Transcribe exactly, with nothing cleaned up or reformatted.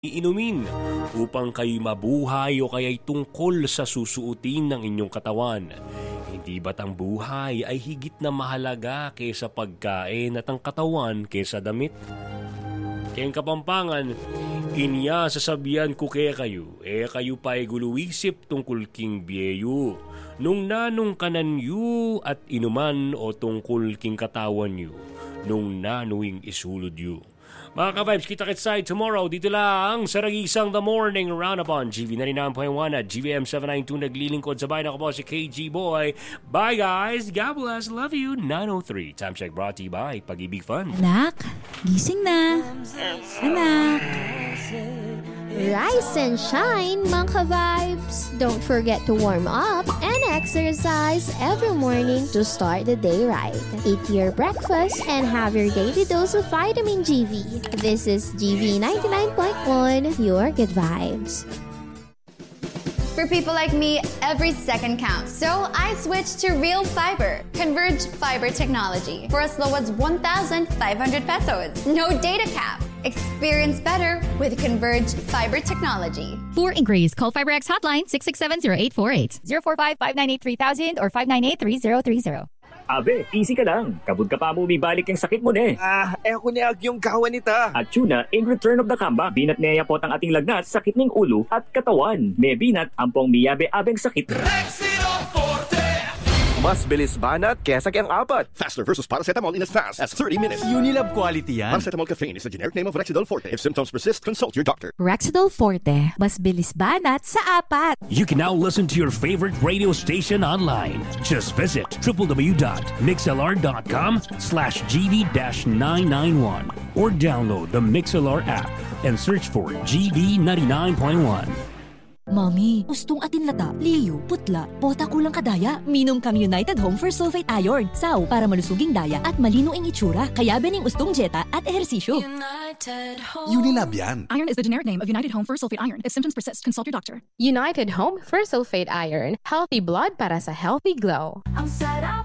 iinumin upang kayo mabuhay o kaya'y tungkol sa susuotin ng inyong katawan. Hindi ba't ang buhay ay higit na mahalaga kaysa pagkain at ang katawan kaysa damit? Kayang Kapampangan, inya sasabihan ko kaya kayo, eh kayo pa ay guluisip tungkol king biyeyo. Nung nanong kanan yu at inuman o tungkol king katawan yu, nung nanuing isulod yu. Mga ka-vibes, kita-kits tayo tomorrow dito lang sa Ragisang The Morning Roundup on G V ninety-nine point one at G V M seven ninety-two. Naglilingkod sa bayan ako po si K G Boy. Bye guys! God bless! Love you! nine oh three. Time check brought to you by Pag-ibig Fund. Anak, gising na. Anak. Rise and shine, mga ka-vibes! Don't forget to warm up and exercise every morning to start the day right. Eat your breakfast and have your daily dose of vitamin G V. This is G V ninety-nine point one, your good vibes. For people like me, every second counts. So I switched to Real Fiber, Converge Fiber technology for as low as one thousand five hundred pesos. No data cap. Experience better with Converge Fiber technology. For inquiries, call FiberX hotline six six seven zero eight four eight, zero four five, five nine eight, three thousand or five nine eight, three zero three zero. Abe, easy ka lang. Kabud ka pa mo, may balik yung sakit mo ne. Ah, eh ako niag yung kawan nita. At yun na, in return of the comeback, binat niya po ang ating lagnat, sakit ng ulo at katawan. May binat, ampong miyabe-abeng sakit. Rexidol Forte! Mas bilis banat kesa kayang apat. Faster versus paracetamol in as fast as thirty minutes. Unilab quality yan. Paracetamol caffeine is the generic name of Rexidol Forte. If symptoms persist, consult your doctor. Rexidol Forte, mas bilis banat sa apat. You can now listen to your favorite radio station online. Just visit w w w dot mixlr dot com slash g v nine nine one or download the MixLR app and search for G V ninety-nine point one. Mami, gustong atin lata, liyo, putla, bota kulang kadaya. Minom kang United Home for Sulfate Iron. Saw para malusuging daya at malino ang itsura. Kaya bening ustong jeta at ehersisyo. United Home. Unilab yan. Iron is the generic name of United Home for Sulfate Iron. If symptoms persist, consult your doctor. United Home for Sulfate Iron. Healthy blood para sa healthy glow. Ang sarap